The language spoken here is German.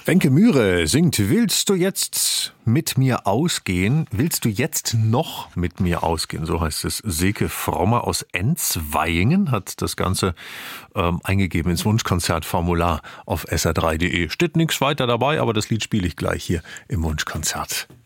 Wenke Mühre singt Willst du jetzt mit mir ausgehen? Willst du jetzt noch mit mir ausgehen? So heißt es. Silke Frommer aus Enzweiingen hat das Ganze eingegeben ins Wunschkonzertformular auf sr3.de. Steht nichts weiter dabei, aber das Lied spiele ich gleich hier im Wunschkonzert.